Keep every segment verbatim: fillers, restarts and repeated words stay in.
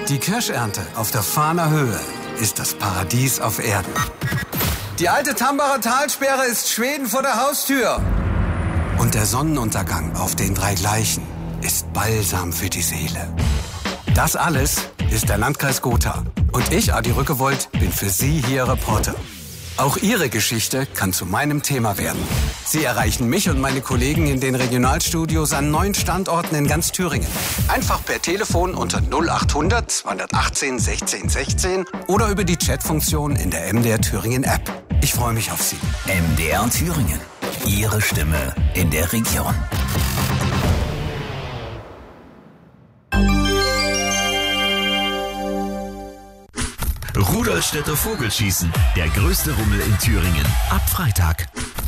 Die Kirschernte auf der Fahner Höhe ist das Paradies auf Erden. Die alte Tambacher Talsperre ist Schweden vor der Haustür. Und der Sonnenuntergang auf den drei Gleichen ist Balsam für die Seele. Das alles ist der Landkreis Gotha. Und ich, Adi Rückewold, bin für Sie hier Reporter. Auch Ihre Geschichte kann zu meinem Thema werden. Sie erreichen mich und meine Kollegen in den Regionalstudios an neun Standorten in ganz Thüringen. Einfach per Telefon unter null achthundert zweihundertachtzehn sechzehn sechzehn oder über die Chatfunktion in der M D R Thüringen App. Ich freue mich auf Sie. M D R Thüringen. Ihre Stimme in der Region. Rudolstädter Vogelschießen, der größte Rummel in Thüringen. Ab Freitag.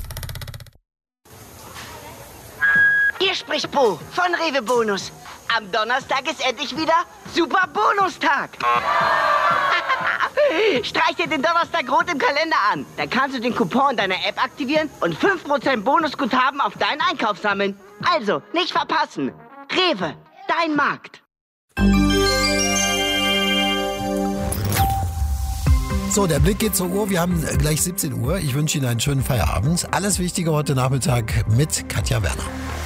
Hier spricht Bo von Rewe Bonus. Am Donnerstag ist endlich wieder Super Bonustag. Streich dir den Donnerstag rot im Kalender an. Dann kannst du den Coupon deiner App aktivieren und fünf Prozent Bonusguthaben auf deinen Einkauf sammeln. Also, nicht verpassen. Rewe, dein Markt. So, der Blick geht zur Uhr. Wir haben gleich siebzehn Uhr. Ich wünsche Ihnen einen schönen Feierabend. Alles Wichtige heute Nachmittag mit Katja Werner.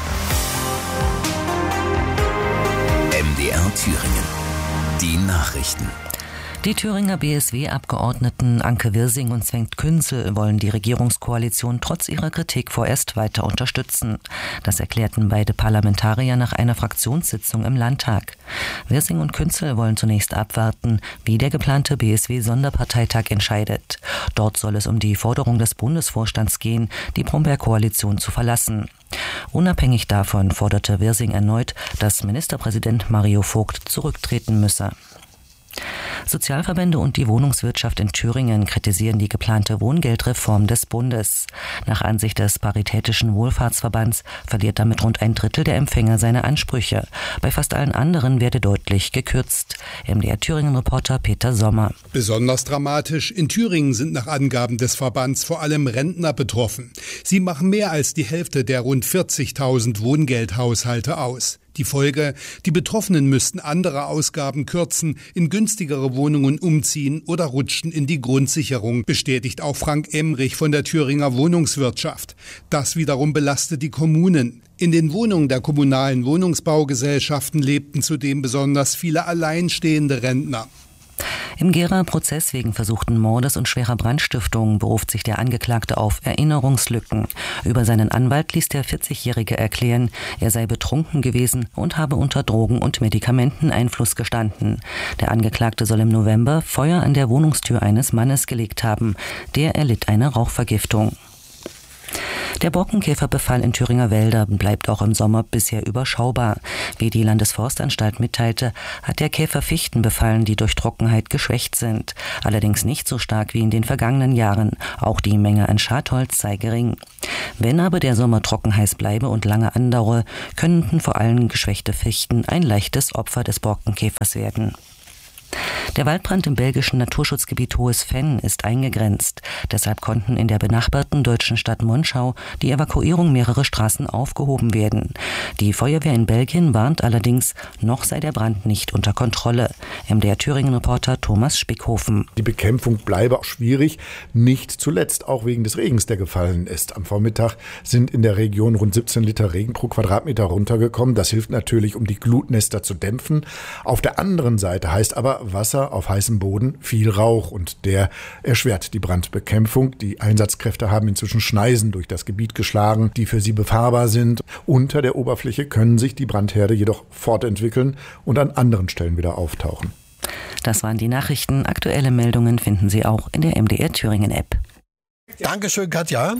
M D R Thüringen. Die Nachrichten. Die Thüringer B S W-Abgeordneten Anke Wirsing und Zwengt Künzel wollen die Regierungskoalition trotz ihrer Kritik vorerst weiter unterstützen. Das erklärten beide Parlamentarier nach einer Fraktionssitzung im Landtag. Wirsing und Künzel wollen zunächst abwarten, wie der geplante B S W-Sonderparteitag entscheidet. Dort soll es um die Forderung des Bundesvorstands gehen, die Brombeer-Koalition zu verlassen. Unabhängig davon forderte Wirsing erneut, dass Ministerpräsident Mario Vogt zurücktreten müsse. Sozialverbände und die Wohnungswirtschaft in Thüringen kritisieren die geplante Wohngeldreform des Bundes. Nach Ansicht des Paritätischen Wohlfahrtsverbands verliert damit rund ein Drittel der Empfänger seine Ansprüche. Bei fast allen anderen werde deutlich gekürzt. M D R Thüringen-Reporter Peter Sommer. Besonders dramatisch: In Thüringen sind nach Angaben des Verbands vor allem Rentner betroffen. Sie machen mehr als die Hälfte der rund vierzigtausend Wohngeldhaushalte aus. Die Folge: Die Betroffenen müssten andere Ausgaben kürzen, in günstigere Wohnungen umziehen oder rutschen in die Grundsicherung, bestätigt auch Frank Emrich von der Thüringer Wohnungswirtschaft. Das wiederum belastet die Kommunen. In den Wohnungen der kommunalen Wohnungsbaugesellschaften lebten zudem besonders viele alleinstehende Rentner. Im Gera Prozess wegen versuchten Mordes und schwerer Brandstiftung beruft sich der Angeklagte auf Erinnerungslücken. Über seinen Anwalt ließ der vierzigjährige erklären, er sei betrunken gewesen und habe unter Drogen- und Medikamenteneinfluss gestanden. Der Angeklagte soll im November Feuer an der Wohnungstür eines Mannes gelegt haben. Der erlitt eine Rauchvergiftung. Der Borkenkäferbefall in Thüringer Wäldern bleibt auch im Sommer bisher überschaubar. Wie die Landesforstanstalt mitteilte, hat der Käfer Fichten befallen, die durch Trockenheit geschwächt sind. Allerdings nicht so stark wie in den vergangenen Jahren. Auch die Menge an Schadholz sei gering. Wenn aber der Sommer trocken heiß bleibe und lange andauere, könnten vor allem geschwächte Fichten ein leichtes Opfer des Borkenkäfers werden. Der Waldbrand im belgischen Naturschutzgebiet Hohes Venn ist eingegrenzt. Deshalb konnten in der benachbarten deutschen Stadt Monschau die Evakuierung mehrerer Straßen aufgehoben werden. Die Feuerwehr in Belgien warnt allerdings, noch sei der Brand nicht unter Kontrolle. M D R Thüringen-Reporter Thomas Spickhofen. Die Bekämpfung bleibe auch schwierig, nicht zuletzt auch wegen des Regens, der gefallen ist. Am Vormittag sind in der Region rund siebzehn Liter Regen pro Quadratmeter runtergekommen. Das hilft natürlich, um die Glutnester zu dämpfen. Auf der anderen Seite heißt aber Wasser auf heißem Boden, viel Rauch, und der erschwert die Brandbekämpfung. Die Einsatzkräfte haben inzwischen Schneisen durch das Gebiet geschlagen, die für sie befahrbar sind. Unter der Oberfläche können sich die Brandherde jedoch fortentwickeln und an anderen Stellen wieder auftauchen. Das waren die Nachrichten. Aktuelle Meldungen finden Sie auch in der M D R Thüringen App. Dankeschön, Katja.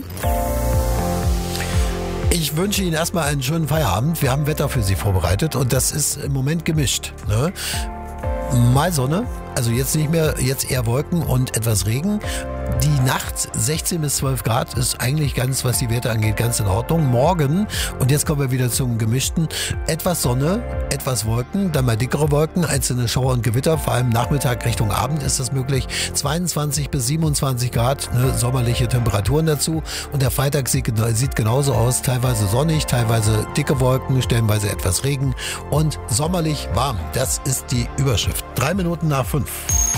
Ich wünsche Ihnen erstmal einen schönen Feierabend. Wir haben Wetter für Sie vorbereitet und das ist im Moment gemischt, ne? Mal Sonne, also jetzt nicht mehr, jetzt eher Wolken und etwas Regen. Die Nacht sechzehn bis zwölf Grad ist eigentlich ganz, was die Werte angeht, ganz in Ordnung. Morgen, und jetzt kommen wir wieder zum Gemischten, etwas Sonne, etwas Wolken, dann mal dickere Wolken, einzelne Schauer und Gewitter, vor allem Nachmittag Richtung Abend ist das möglich. zweiundzwanzig bis siebenundzwanzig Grad, ne, sommerliche Temperaturen dazu. Und der Freitag sieht, sieht genauso aus, teilweise sonnig, teilweise dicke Wolken, stellenweise etwas Regen und sommerlich warm. Das ist die Überschrift. Drei Minuten nach fünf.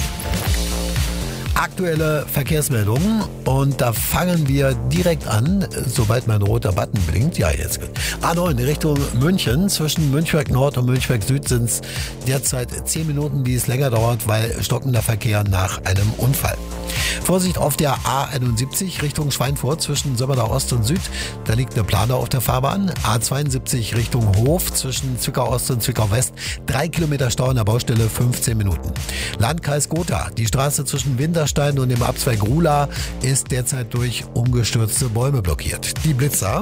Aktuelle Verkehrsmeldungen und da fangen wir direkt an, sobald mein roter Button blinkt. Ja, jetzt. A neun Richtung München. Zwischen Münchberg Nord und Münchberg Süd sind es derzeit zehn Minuten, wie es länger dauert, weil stockender Verkehr nach einem Unfall. Vorsicht auf der A einundsiebzig Richtung Schweinfurt zwischen Sömmerda Ost und Süd. Da liegt eine Plane auf der Fahrbahn. A zweiundsiebzig Richtung Hof zwischen Zwickau Ost und Zwickau West. Drei Kilometer Stau an der Baustelle, fünfzehn Minuten. Landkreis Gotha. Die Straße zwischen Winterstein und dem Abzweig Rula ist derzeit durch umgestürzte Bäume blockiert. Die Blitzer.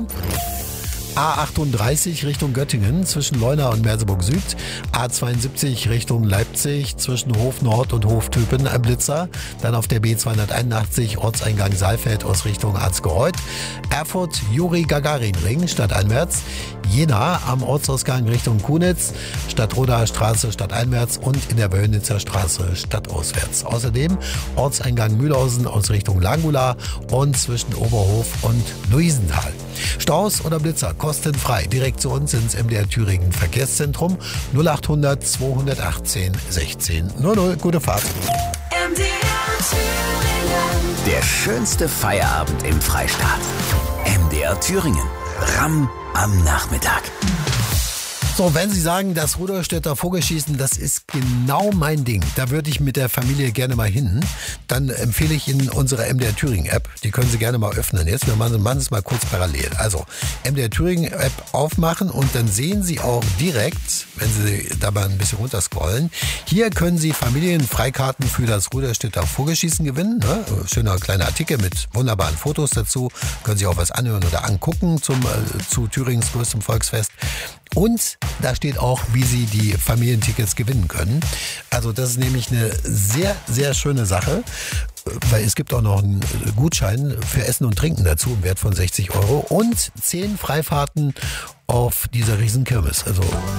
A achtunddreißig Richtung Göttingen zwischen Leuna und Merseburg Süd. A zweiundsiebzig Richtung Leipzig zwischen Hof Nord und Hof Töpen ein Blitzer. Dann auf der B zweihunderteinundachtzig Ortseingang Saalfeld aus Richtung Arzgereuth. Erfurt Juri Gagarin Ring stadteinwärts. Jena am Ortsausgang Richtung Kunitz. Stadtroder Straße stadteinwärts und in der Wöllnitzer Straße stadtauswärts. Außerdem Ortseingang Mühlhausen aus Richtung Langula und zwischen Oberhof und Luisenthal. Staus oder Blitzer kostenfrei. Direkt zu uns ins M D R Thüringen Verkehrszentrum null achthundert zweihundertachtzehn sechzehn null null. Gute Fahrt. M D R Thüringen. Der schönste Feierabend im Freistaat. M D R Thüringen. Ramm am Nachmittag. So, wenn Sie sagen, das Rudolstädter Vogelschießen, das ist genau mein Ding, da würde ich mit der Familie gerne mal hin, dann empfehle ich Ihnen unsere M D R Thüringen App. Die können Sie gerne mal öffnen. Jetzt, wir machen es mal kurz parallel. Also, M D R Thüringen App aufmachen und dann sehen Sie auch direkt, wenn Sie da mal ein bisschen runterscrollen, hier können Sie Familienfreikarten für das Rudolstädter Vogelschießen gewinnen. Ne? Schöner kleiner Artikel mit wunderbaren Fotos dazu. Können Sie auch was anhören oder angucken zum, äh, zu Thüringens größtem Volksfest. Und da steht auch, wie Sie die Familientickets gewinnen können. Also das ist nämlich eine sehr, sehr schöne Sache, weil es gibt auch noch einen Gutschein für Essen und Trinken dazu im Wert von sechzig Euro und zehn Freifahrten auf dieser Riesenkirmes. Also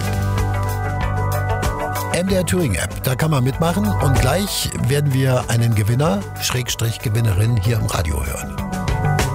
M D R Thüringen App, da kann man mitmachen und gleich werden wir einen Gewinner, Schrägstrich Gewinnerin hier im Radio hören.